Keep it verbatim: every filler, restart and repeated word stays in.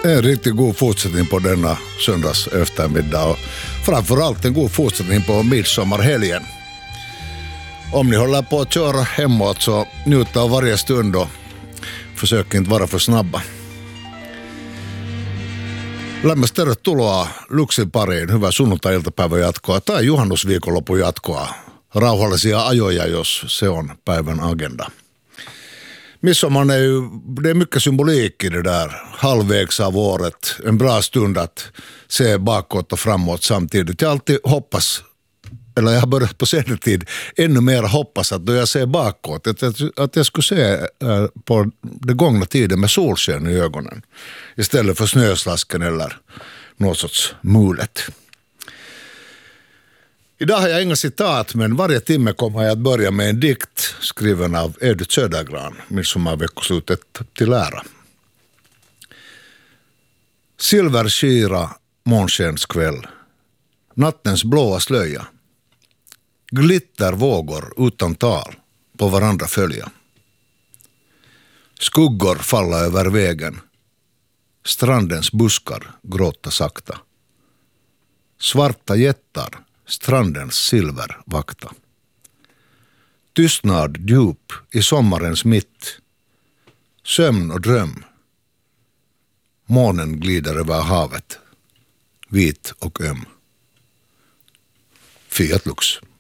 En riktigt god fortsättning på denna söndags eftermiddag och framförallt en god fortsättning på midsommarhelgen. Om ni håller på att köra hemåt så njut av varje stund och försök inte vara för snabba. Lämmäs tervetuloa Luxin pariin. Hyvää sunnuntai-iltapäivän jatkoa tai juhannusviikonlopun jatkoa. Rauhallisia ajoja, jos se on päivän agenda. Midsommar är ju, det är mycket symbolik i det där halvvägs av året. En bra stund att se bakåt och framåt samtidigt. Jag alltid hoppas, eller jag har börjat på senare tid ännu mer hoppas att då jag ser bakåt att, att jag skulle se äh, på det gångna tiden med solsken i ögonen istället för snöslasken eller något sorts mulet. Idag har jag inga citat, men varje timme kommer jag att börja med en dikt skriven av Edith Södergran, midsommarveckoslutet till ära. Silverskira månskenskväll, nattens blåa slöja, glittervågor utan tal på varandra följa. Skuggor falla över vägen, strandens buskar gråta sakta. Svarta jättar strandens silver vakta. Tystnad djup i sommarens mitt. Sömn och dröm. Månen glider över havet. Vit och öm. Fiat Lux.